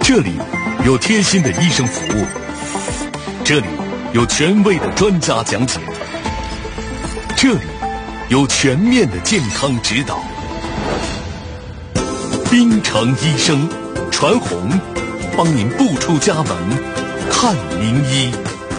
这里有贴心的医生服务，这里有权威的专家讲解，这里有全面的健康指导。滨城医生传红，帮您不出家门看名医。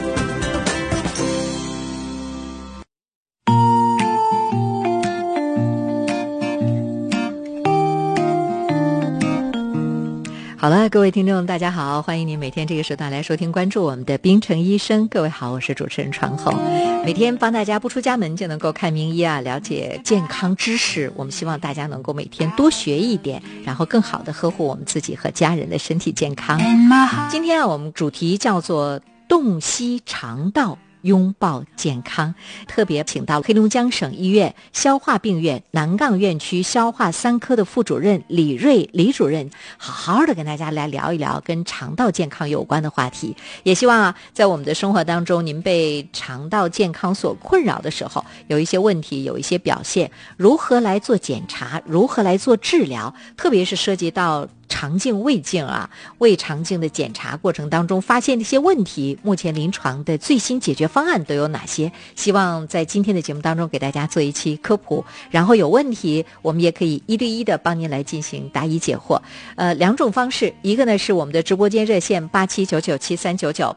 好了，各位听众大家好，欢迎您每天这个时段来收听关注我们的滨城医生。各位好，我是主持人传红，每天帮大家不出家门就能够看名医啊，了解健康知识。我们希望大家能够每天多学一点，然后更好的呵护我们自己和家人的身体健康。今天啊，我们主题叫做洞悉肠道，拥抱健康，特别请到黑龙江省医院消化病院南岗院区消化3科的副主任李瑞李主任，好好的跟大家来聊一聊跟肠道健康有关的话题。也希望啊，在我们的生活当中，您被肠道健康所困扰的时候，有一些问题，有一些表现，如何来做检查，如何来做治疗，特别是涉及到肠镜、胃镜啊，胃肠镜的检查过程当中发现的一些问题，目前临床的最新解决方案都有哪些？希望在今天的节目当中给大家做一期科普，然后有问题我们也可以1对1的帮您来进行答疑解惑。两种方式，一个呢是我们的直播间热线87997399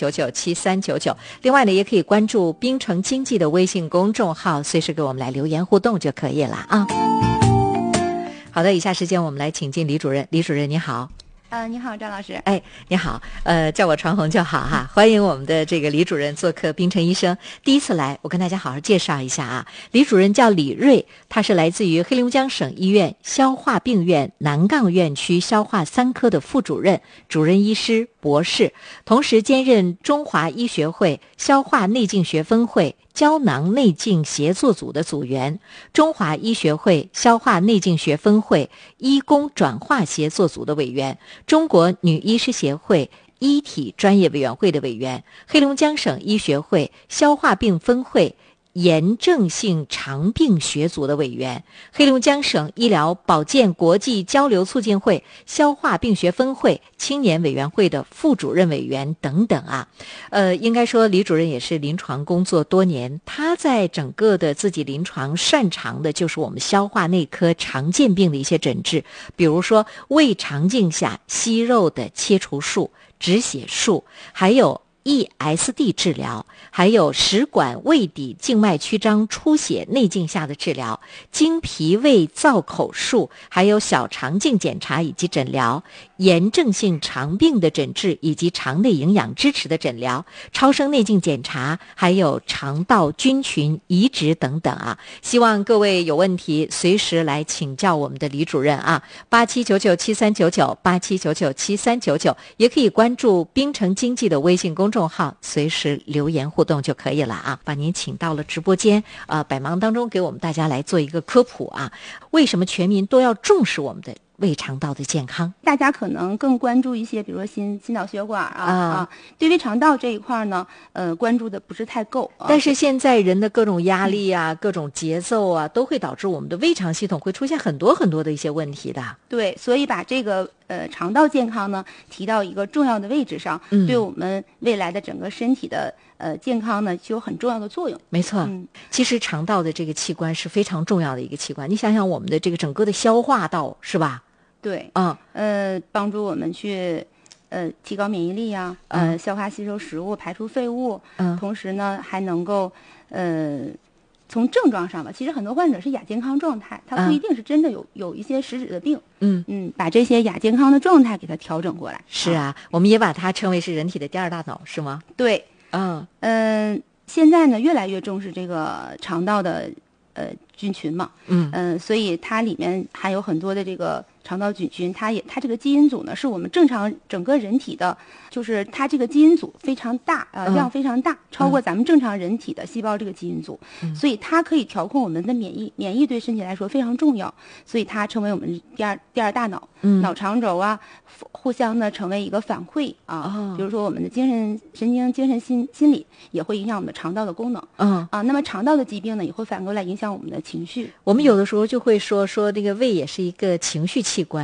87997399，另外呢也可以关注滨城经济的微信公众号，随时给我们来留言互动就可以了啊。好的，以下时间我们来请进李主任。李主任你好。 你好，张老师。 哎，你好，叫我传红就好哈。欢迎我们的这个李主任做客滨城医生，第一次来，我跟大家好好介绍一下啊。李主任叫李瑞，他是来自于黑龙江省医院消化病院南岗院区消化3科的副主任、主任医师、博士，同时兼任中华医学会消化内镜学分会胶囊内镜协作组的组员，中华医学会消化内镜学分会医工转化协作组的委员，中国女医师协会医体专业委员会的委员，黑龙江省医学会消化病分会炎症性肠病学组的委员，黑龙江省医疗保健国际交流促进会消化病学分会青年委员会的副主任委员等等啊。应该说李主任也是临床工作多年，他在整个的自己临床擅长的就是我们消化内科常见病的一些诊治，比如说胃肠镜下息肉的切除术、止血术，还有ESD 治疗，还有食管胃底静脉曲张出血内镜下的治疗，经脾胃造口术，还有小肠镜检查以及诊疗，炎症性肠病的诊治以及肠内营养支持的诊疗，超声内镜检查，还有肠道菌群移植等等啊。希望各位有问题随时来请教我们的李主任啊，87997399 87997399，也可以关注滨城经济的微信公众号，随时留言互动就可以了啊。把您请到了直播间，百忙当中给我们大家来做一个科普啊。为什么全民都要重视我们的胃肠道的健康？ 大家可能更关注一些，比如说心脑血管对胃肠道这一块呢，关注的不是太够。 但是现在人的各种压力啊、各种节奏啊，都会导致我们的胃肠系统会出现很多很多的一些问题的。 对，所以把这个肠道健康呢提到一个重要的位置上，对我们未来的整个身体的健康呢就有很重要的作用。 没错，其实肠道的这个器官是非常重要的一个器官。你想想我们的这个整个的消化道是吧？ 对，帮助我们去提高免疫力啊，消化吸收食物，排出废物，同时呢还能够从症状上吧，其实很多患者是亚健康状态，他不一定是真的有一些实质的病，把这些亚健康的状态给它调整过来。 是啊，我们也把它称为是人体的第2大脑，是吗？ 对，现在呢越来越重视这个肠道的菌群嘛，所以它里面含有很多的这个肠道菌群，它这个基因组呢是我们正常整个人体的，就是它这个基因组非常大量非常大，超过咱们正常人体的细胞这个基因组，所以它可以调控我们的免疫对身体来说非常重要，所以它成为我们第二大脑，脑肠轴啊互相呢成为一个反馈啊，比如说我们的神经精神心理也会影响我们的肠道的功能，那么肠道的疾病呢也会反过来影响我们的情绪。 我们有的时候就会说这个胃也是一个情绪器官，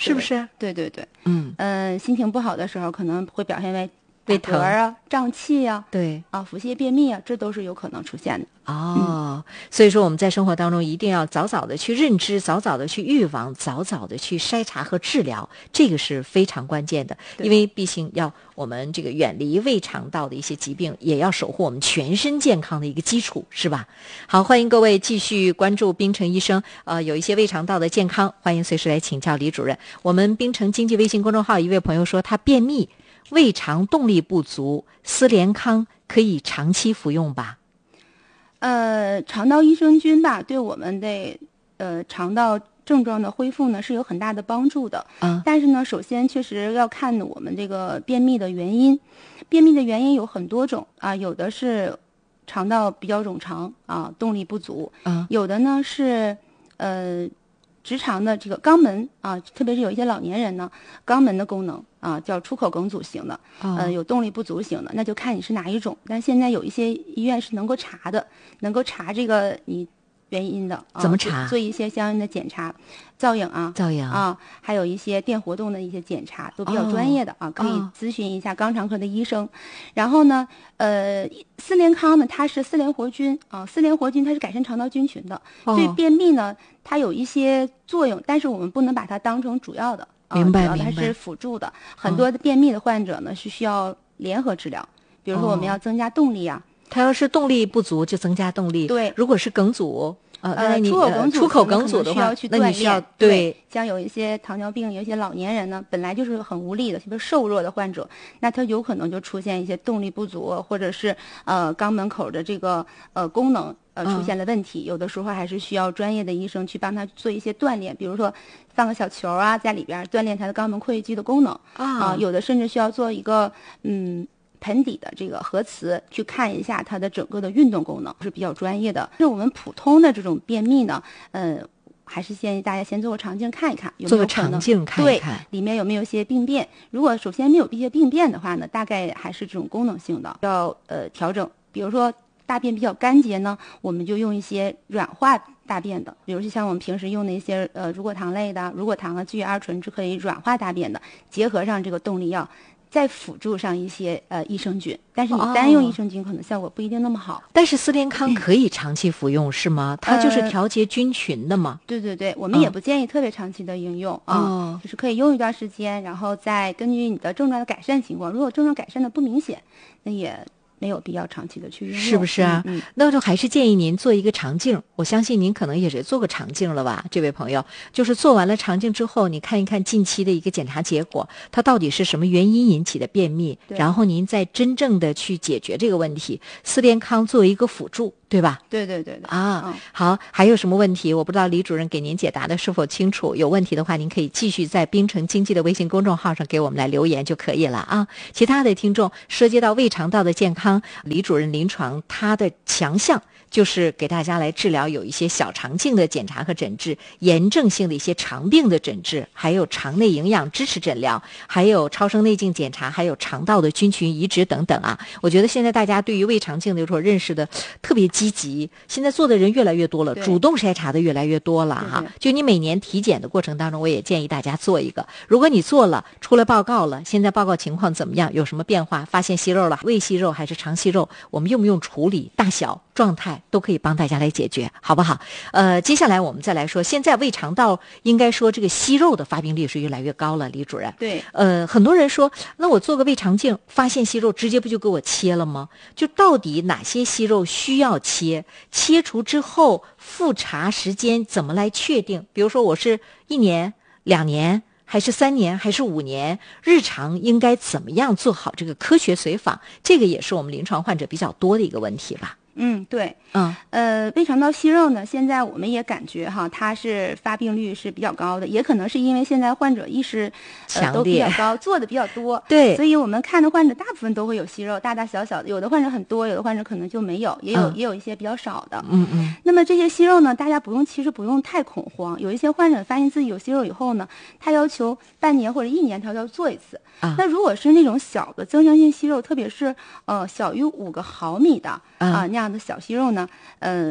是不是？ 对对对， 心情不好的时候可能会表现为胃疼啊、胀气啊， 对啊、腹泻、便秘啊，这都是有可能出现的。 所以说我们在生活当中一定要早早的去认知，早早的去预防，早早的去筛查和治疗，这个是非常关键的。因为毕竟要我们这个远离胃肠道的一些疾病，也要守护我们全身健康的一个基础，是吧？好，欢迎各位继续关注冰城医生。有一些胃肠道的健康，欢迎随时来请教李主任。我们冰城经济微信公众号一位朋友说，他便秘、胃肠动力不足，司连康可以长期服用吧？ 肠道益生菌吧，对我们的肠道症状的恢复呢是有很大的帮助的。但是呢，首先确实要看我们这个便秘的原因。便秘的原因有很多种啊，有的是肠道比较冗长啊，动力不足。有的呢是直肠的这个肛门啊，特别是有一些老年人呢，肛门的功能啊叫出口梗阻型的，有动力不足型的，那就看你是哪一种。但现在有一些医院是能够查的，能够查这个你原因的。 怎么查？ 做一些相应的检查，造影啊，还有一些电活动的一些检查，都比较专业的啊，可以咨询一下肛肠科的医生。然后呢，司连康呢，它是司连活菌啊，司连活菌它是改善肠道菌群的，对便秘呢它有一些作用，但是我们不能把它当成主要的。 明白， 主要它是辅助的。很多的便秘的患者呢是需要联合治疗，比如说我们要增加动力啊。 他要是动力不足，就增加动力。 对， 如果是梗阻， 出口梗阻的话， 那你需要对。像有一些糖尿病，有一些老年人呢，本来就是很无力的，特别瘦弱的患者，那他有可能就出现一些动力不足，或者是肛门口的这个功能出现了问题。有的时候还是需要专业的医生去帮他做一些锻炼，比如说放个小球啊在里边锻炼他的肛门括约肌的功能有的甚至需要做一个盆底的这个核磁去看一下它的整个的运动功能，是比较专业的。是我们普通的这种便秘呢，还是建议大家先做个肠镜看一看，有没有可能做个肠镜看一看， 对，里面有没有一些病变。如果首先没有一些病变的话呢，大概还是这种功能性的，要调整。比如说大便比较干结呢，我们就用一些软化大便的，比如像我们平时用的一些乳果糖类的，乳果糖啊、聚乙二醇是可以软化大便的，结合上这个动力药。再辅助上一些益生菌，但是你单用益生菌可能效果不一定那么好。 但是司连康可以长期服用是吗？它就是调节菌群的嘛。 对对对，我们也不建议特别长期的应用就是可以用一段时间，然后再根据你的症状的改善情况，如果症状改善的不明显，那也没有必要长期的去用， 是不是啊？那就还是建议您做一个肠镜。我相信您可能也是做过肠镜了吧，这位朋友。就是做完了肠镜之后，你看一看近期的一个检查结果，它到底是什么原因引起的便秘，然后您再真正的去解决这个问题。司连康作为一个辅助，对吧？ 对对对好，还有什么问题？我不知道李主任给您解答的是否清楚。有问题的话，您可以继续在冰城经济的微信公众号上给我们来留言就可以了啊。其他的听众涉及到胃肠道的健康，李主任临床他的强项就是给大家来治疗有一些小肠镜的检查和诊治，炎症性的一些肠病的诊治，还有肠内营养支持诊疗，还有超声内镜检查，还有肠道的菌群移植等等啊。我觉得现在大家对于胃肠镜的时候认识的特别积极，现在做的人越来越多了，主动筛查的越来越多了哈。就你每年体检的过程当中，我也建议大家做一个。如果你做了，出来报告了，现在报告情况怎么样？有什么变化？发现息肉了，胃息肉还是肠息肉？我们用不用处理？大小、状态都可以帮大家来解决，好不好？接下来我们再来说，现在胃肠道应该说这个息肉的发病率是越来越高了，李主任。 对， 很多人说，那我做个胃肠镜，发现息肉，直接不就给我切了吗？就到底哪些息肉需要切？切除之后复查时间怎么来确定？比如说我是1年、2年。还是3年还是5年，日常应该怎么样做好这个科学随访？这个也是我们临床患者比较多的一个问题吧。 对，胃肠道息肉呢，现在我们也感觉哈，它是发病率是比较高的，也可能是因为现在患者意识都比较高，做的比较多， 对， 所以我们看的患者大部分都会有息肉，大大小小的，有的患者很多，有的患者可能就没有，也有一些比较少的。那么这些息肉呢，大家其实不用太恐慌。有一些患者发现自己有息肉以后呢，他要求半年或者1年他要做一次。那如果是那种小的增生性息肉，特别是小于5个毫米的那样的小息肉呢，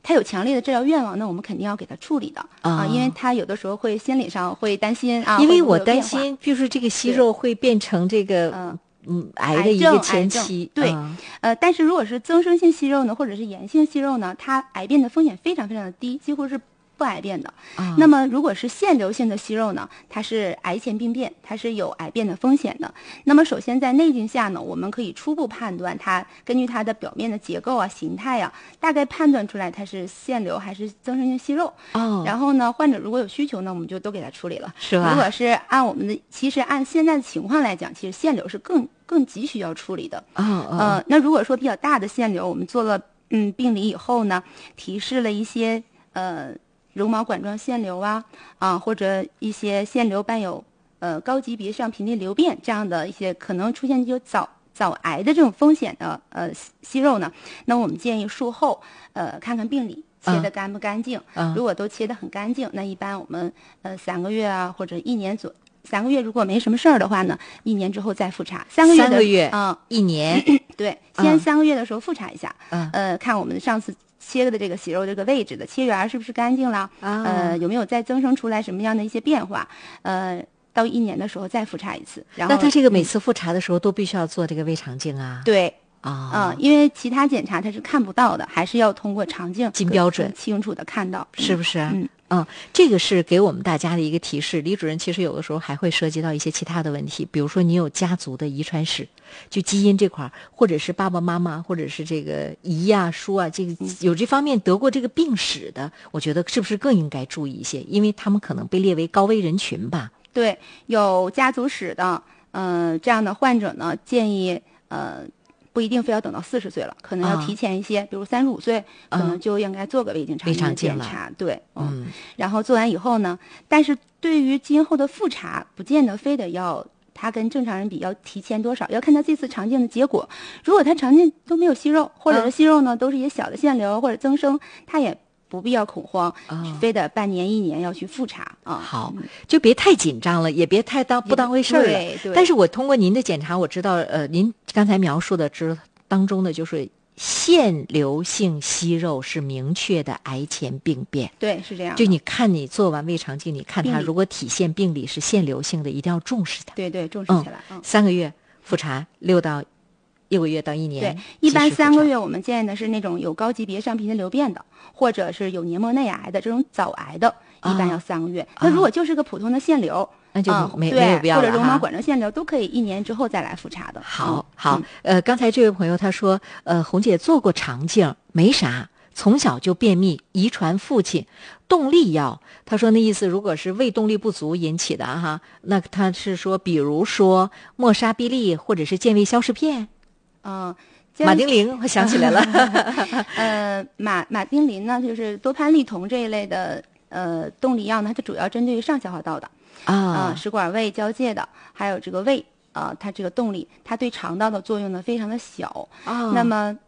他有强烈的治疗愿望，那我们肯定要给他处理的因为他有的时候会心理上会担心因为我担心就是这个息肉会变成这个癌的一个前期。 对，但是如果是增生性息肉呢，或者是炎性息肉呢，它癌变的风险非常非常的低，几乎是不癌变的。那么如果是腺瘤性的息肉呢，它是癌前病变，它是有癌变的风险的。那么首先在内镜下呢，我们可以初步判断它，根据它的表面的结构啊、形态啊，大概判断出来它是腺瘤还是增生性息肉。然后呢，患者如果有需求呢，我们就都给他处理了。 是吧？ 如果是其实按现在的情况来讲，其实腺瘤是更急需要处理的。那如果说比较大的腺瘤，我们做了病理以后呢，提示了一些绒毛管状腺瘤或者一些腺瘤伴有高级别上频率瘤变这样的一些可能出现有早癌的这种风险的息肉呢，那我们建议术后看看病理切得干不干净。如果都切得很干净，那一般我们3个月或者1年3个月如果没什么事儿的话呢，1年之后再复查。3个月 1年对，先3个月的时候复查一下。看我们上次切的这个息肉这个位置的切缘是不是干净了？有没有再增生出来什么样的一些变化？到1年的时候再复查一次。然后那他这个每次复查的时候都必须要做这个胃肠镜啊？ 对。因为其他检查它是看不到的，还是要通过肠镜金标准清楚的看到， 是不是？这个是给我们大家的一个提示。李主任其实有的时候还会涉及到一些其他的问题，比如说你有家族的遗传史，就基因这块，或者是爸爸妈妈，或者是这个姨叔这个有这方面得过这个病史的，我觉得是不是更应该注意一些？因为他们可能被列为高危人群吧。 对，有家族史的这样的患者呢，建议不一定非要等到40岁了，可能要提前一些，比如35岁，可能就应该做个胃镜肠镜的检查。对，然后做完以后呢，但是对于今后的复查，不见得非得要他跟正常人比要提前多少，要看他这次肠镜的结果。如果他肠镜都没有息肉，或者是息肉呢都是一些小的腺瘤或者增生，他也不必要恐慌，非得半年1年要去复查好，就别太紧张了，也别太不当回事儿了。 对。 但是我通过您的检查，我知道您刚才描述的当中的就是腺瘤性息肉是明确的癌前病变。 对，是这样。 就你看你做完胃肠镜，你看它如果体现病理是腺瘤性的，一定要重视它。 对，重视起来。 3个月复查，6个月到1年。 对，一般3个月我们建议的是那种有高级别上频的瘤变的，或者是有黏膜内癌的这种早癌的，一般要3个月。那如果就是个普通的腺瘤， 那就没有必要了， 或者绒毛管状腺瘤都可以1年之后再来复查的。 好，刚才这位朋友他说，红姐做过肠镜，没啥，从小就便秘，遗传父亲，动力药。他说那意思，如果是胃动力不足引起的那他是说，比如说莫沙必利或者是健胃消食片。马丁啉，我想起来了。 马丁啉呢，就是多蟠利酮这一类的动力药呢，它主要针对于上消化道的食管胃交界的，还有这个胃它这个动力，它对肠道的作用呢非常的小。那么